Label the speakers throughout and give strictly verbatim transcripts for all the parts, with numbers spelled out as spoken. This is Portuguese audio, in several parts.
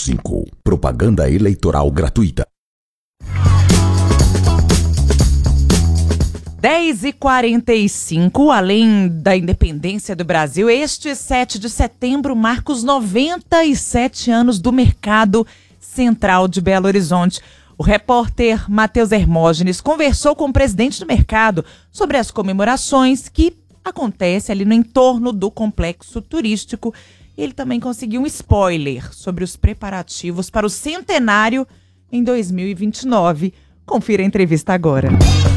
Speaker 1: cinco. Propaganda eleitoral gratuita.
Speaker 2: dez e quarenta e cinco, além da independência do Brasil, este sete de setembro marca os noventa e sete anos do Mercado Central de Belo Horizonte. O repórter Matheus Hermógenes conversou com o presidente do mercado sobre as comemorações que acontecem ali no entorno do complexo turístico. Ele também conseguiu um spoiler sobre os preparativos para o centenário em dois mil e vinte e nove. Confira a entrevista agora.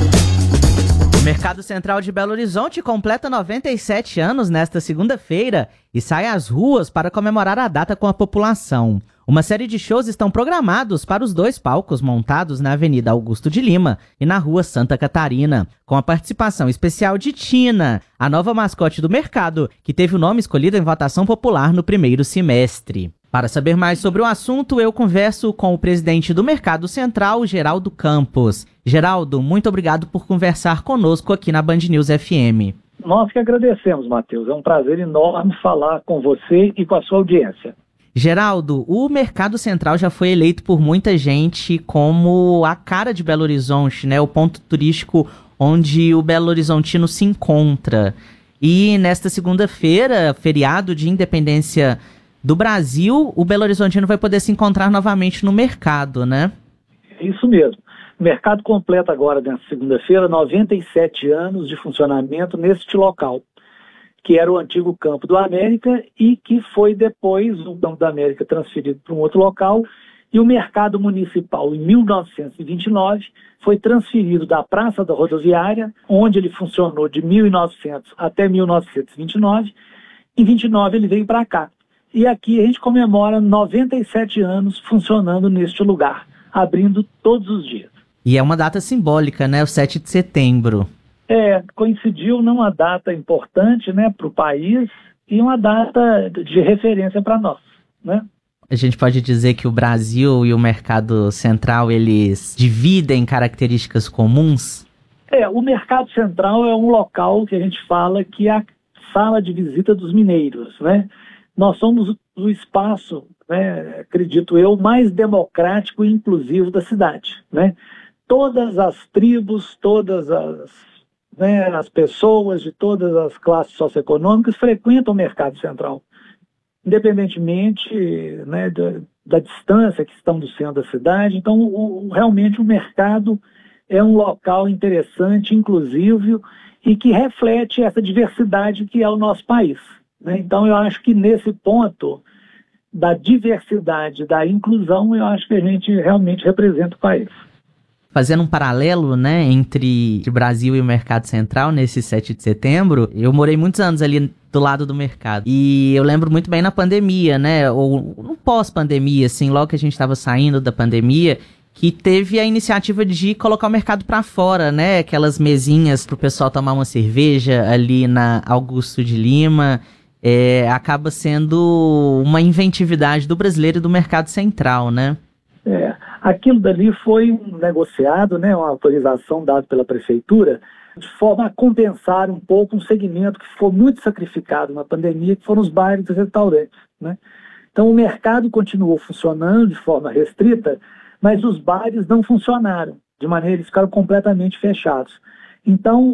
Speaker 3: O Mercado Central de Belo Horizonte completa noventa e sete anos nesta segunda-feira e sai às ruas para comemorar a data com a população. Uma série de shows estão programados para os dois palcos montados na Avenida Augusto de Lima e na Rua Santa Catarina, com a participação especial de Tina, a nova mascote do mercado, que teve o nome escolhido em votação popular no primeiro semestre. Para saber mais sobre o assunto, eu converso com o presidente do Mercado Central, Geraldo Campos. Geraldo, muito obrigado por conversar conosco aqui na Band News F M.
Speaker 4: Nós que agradecemos, Matheus. É um prazer enorme falar com você e com a sua audiência.
Speaker 3: Geraldo, o Mercado Central já foi eleito por muita gente como a cara de Belo Horizonte, né? O ponto turístico onde o Belo Horizontino se encontra. E nesta segunda-feira, feriado de independência do Brasil, o Belo Horizontino vai poder se encontrar novamente no mercado, né?
Speaker 4: Isso mesmo. O mercado completa agora, nessa segunda-feira, noventa e sete anos de funcionamento neste local, que era o antigo Campo do América e que foi depois o Campo do América transferido para um outro local, e o mercado municipal, em mil novecentos e vinte e nove, foi transferido da Praça da Rodoviária, onde ele funcionou de mil e novecentos até mil novecentos e vinte e nove. Em vinte e nove ele veio para cá. E aqui a gente comemora noventa e sete anos funcionando neste lugar, abrindo todos os dias.
Speaker 3: E é uma data simbólica, né? O sete de setembro.
Speaker 4: É, coincidiu numa data importante, né, para o país e uma data de referência para nós, né?
Speaker 3: A gente pode dizer que o Brasil e o Mercado Central, eles dividem características comuns?
Speaker 4: É, o Mercado Central é um local que a gente fala que é a sala de visita dos mineiros, né? Nós somos o espaço, né, acredito eu, mais democrático e inclusivo da cidade, né? Todas as tribos, todas as, né, as pessoas de todas as classes socioeconômicas frequentam o Mercado Central, independentemente, né, da, da distância que estão do centro da cidade. Então, o, realmente o mercado é um local interessante, inclusivo e que reflete essa diversidade que é o nosso país. Então, eu acho que nesse ponto da diversidade, da inclusão, eu acho que a gente realmente representa o país.
Speaker 3: Fazendo um paralelo, né, entre o Brasil e o Mercado Central, nesse sete de setembro, eu morei muitos anos ali do lado do mercado. E eu lembro muito bem na pandemia, né, ou no pós-pandemia, assim, logo que a gente estava saindo da pandemia, que teve a iniciativa de colocar o mercado para fora, né, aquelas mesinhas para o pessoal tomar uma cerveja ali na Augusto de Lima. É, acaba sendo uma inventividade do brasileiro e do Mercado Central, né?
Speaker 4: É, aquilo dali foi negociado, né, uma autorização dada pela prefeitura, de forma a compensar um pouco um segmento que ficou muito sacrificado na pandemia, que foram os bares e restaurantes, né? Então o mercado continuou funcionando de forma restrita, mas os bares não funcionaram, de maneira que eles ficaram completamente fechados. Então,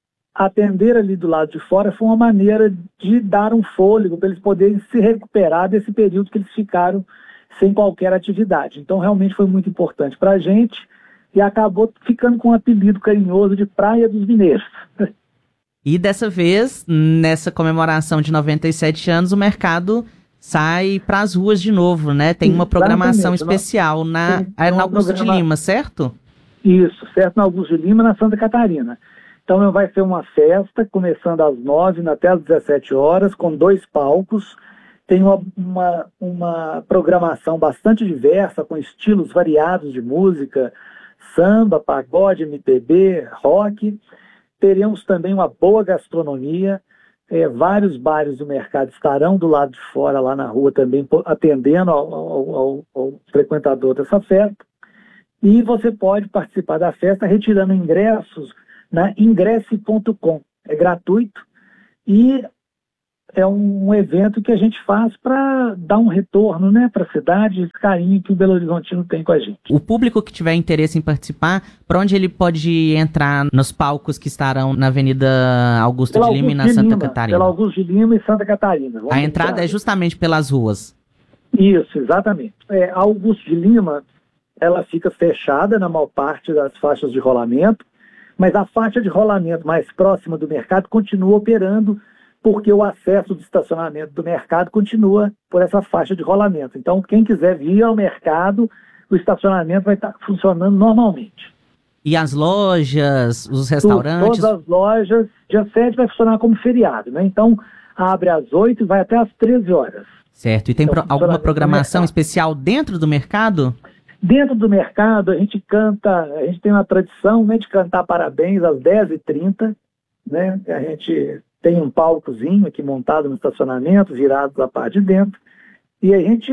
Speaker 4: atender ali do lado de fora foi uma maneira de dar um fôlego para eles poderem se recuperar desse período que eles ficaram sem qualquer atividade. Então, realmente foi muito importante para a gente e acabou ficando com um apelido carinhoso de Praia dos Mineiros.
Speaker 3: E dessa vez, nessa comemoração de noventa e sete anos, o mercado sai para as ruas de novo, né? Tem uma programação
Speaker 4: Exatamente.
Speaker 3: especial na,
Speaker 4: Sim,
Speaker 3: na Augusto programa... de Lima, certo?
Speaker 4: Isso, certo, na Augusto de Lima, na Santa Catarina. Então vai ser uma festa, começando às nove até às dezessete horas, com dois palcos. Tem uma, uma, uma programação bastante diversa, com estilos variados de música, samba, pagode, M P B, rock. Teremos também uma boa gastronomia. É, vários bares do mercado estarão do lado de fora, lá na rua, também atendendo ao, ao, ao, ao frequentador dessa festa. E você pode participar da festa retirando ingressos na ingresse ponto com. É gratuito e é um evento que a gente faz para dar um retorno, né, para a cidade, esse carinho que o Belo Horizontino tem com a gente.
Speaker 3: O público que tiver interesse em participar, para onde ele pode entrar nos palcos que estarão na Avenida Augusto
Speaker 4: Pela
Speaker 3: de Lima e na
Speaker 4: Augusto de
Speaker 3: Santa
Speaker 4: Lima,
Speaker 3: Catarina?
Speaker 4: Pela Augusto de Lima e Santa Catarina. Vamos
Speaker 3: A entrada
Speaker 4: entrar.
Speaker 3: é justamente pelas ruas.
Speaker 4: Isso, exatamente. É, a Augusto de Lima, ela fica fechada na maior parte das faixas de rolamento, mas a faixa de rolamento mais próxima do mercado continua operando, porque o acesso do estacionamento do mercado continua por essa faixa de rolamento. Então, quem quiser vir ao mercado, o estacionamento vai estar funcionando normalmente.
Speaker 3: E as lojas, os restaurantes?
Speaker 4: Todas as lojas, dia sete vai funcionar como feriado, né? Então, abre às oito e vai até às treze horas.
Speaker 3: Certo. E tem
Speaker 4: Então,
Speaker 3: pro, alguma programação especial dentro do mercado?
Speaker 4: Dentro do mercado, a gente canta, a gente tem uma tradição, né, de cantar parabéns às dez e trinta, né? A gente tem um palcozinho aqui montado no estacionamento, virado da parte de dentro, e a gente,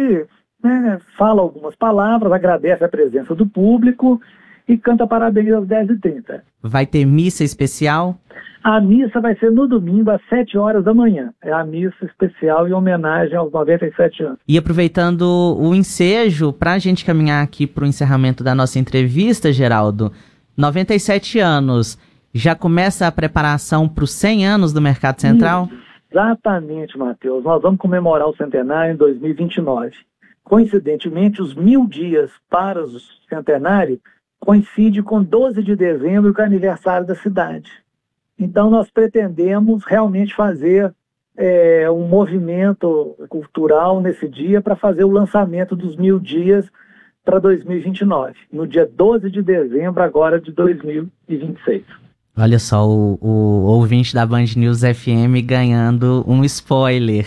Speaker 4: né, fala algumas palavras, agradece a presença do público e canta parabéns às dez e trinta.
Speaker 3: Vai ter missa especial?
Speaker 4: A missa vai ser no domingo, às sete horas da manhã. É a missa especial em homenagem aos noventa e sete anos.
Speaker 3: E aproveitando o ensejo, para a gente caminhar aqui para o encerramento da nossa entrevista, Geraldo, noventa e sete anos, já começa a preparação para os cem anos do Mercado Central?
Speaker 4: Exatamente, Matheus. Nós vamos comemorar o centenário em dois mil e vinte e nove. Coincidentemente, os mil dias para o centenário coincide com doze de dezembro, que é o aniversário da cidade. Então, nós pretendemos realmente fazer é, um movimento cultural nesse dia para fazer o lançamento dos mil dias para dois mil e vinte e nove, no dia doze de dezembro agora de dois mil e vinte e seis.
Speaker 3: Olha só, o, o ouvinte da Band News F M ganhando um spoiler.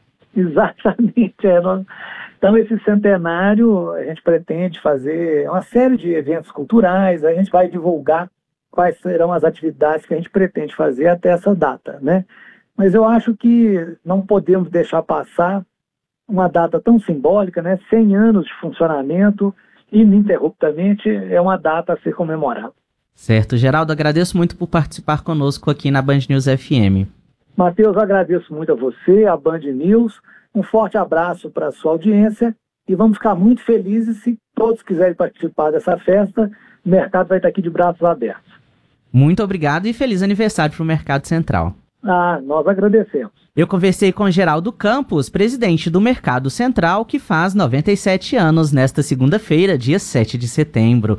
Speaker 4: Exatamente. É, nós, então, esse centenário, a gente pretende fazer uma série de eventos culturais, a gente vai divulgar quais serão as atividades que a gente pretende fazer até essa data, né? Mas eu acho que não podemos deixar passar uma data tão simbólica, né? cem anos de funcionamento, ininterruptamente, é uma data a ser comemorada.
Speaker 3: Certo. Geraldo, agradeço muito por participar conosco aqui na Band News F M.
Speaker 4: Matheus, eu agradeço muito a você, a Band News. Um forte abraço para a sua audiência e vamos ficar muito felizes se todos quiserem participar dessa festa. O mercado vai estar aqui de braços abertos.
Speaker 3: Muito obrigado e feliz aniversário para o Mercado Central.
Speaker 4: Ah, nós agradecemos.
Speaker 3: Eu conversei com Geraldo Campos, presidente do Mercado Central, que faz noventa e sete anos nesta segunda-feira, dia sete de setembro.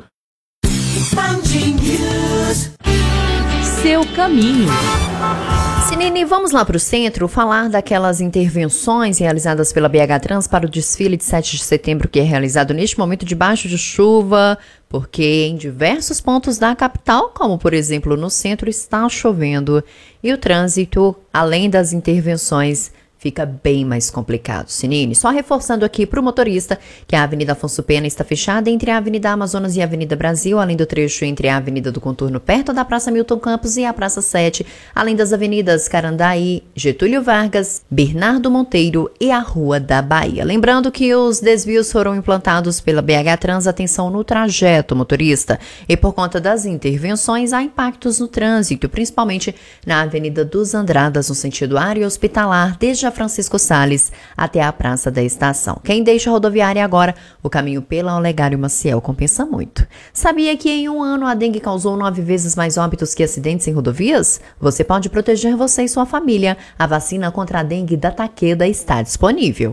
Speaker 2: Seu caminho.
Speaker 5: Sinine, vamos lá para o centro falar daquelas intervenções realizadas pela B H Trans para o desfile de sete de setembro, que é realizado neste momento debaixo de chuva, porque em diversos pontos da capital, como por exemplo no centro, está chovendo e o trânsito, além das intervenções, fica bem mais complicado. Sinine, só reforçando aqui para o motorista que a Avenida Afonso Pena está fechada entre a Avenida Amazonas e a Avenida Brasil, além do trecho entre a Avenida do Contorno perto da Praça Milton Campos e a Praça sete, além das avenidas Carandaí, Getúlio Vargas, Bernardo Monteiro e a Rua da Bahia. Lembrando que os desvios foram implantados pela B H Trans, atenção no trajeto, motorista, e por conta das intervenções há impactos no trânsito, principalmente na Avenida dos Andradas, no sentido área hospitalar, desde a Francisco Salles até a Praça da Estação. Quem deixa a rodoviária agora, o caminho pela Olegário Maciel compensa muito. Sabia que em um ano a dengue causou nove vezes mais óbitos que acidentes em rodovias? Você pode proteger você e sua família. A vacina contra a dengue da Takeda está disponível.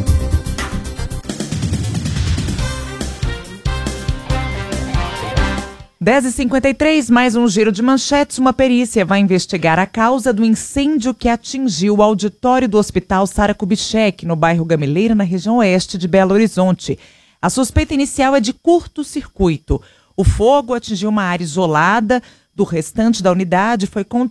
Speaker 2: dez e cinquenta e três, mais um giro de manchetes. Uma perícia vai investigar a causa do incêndio que atingiu o auditório do Hospital Sara Kubitschek, no bairro Gamileira, na região oeste de Belo Horizonte. A suspeita inicial é de curto-circuito. O fogo atingiu uma área isolada do restante da unidade e foi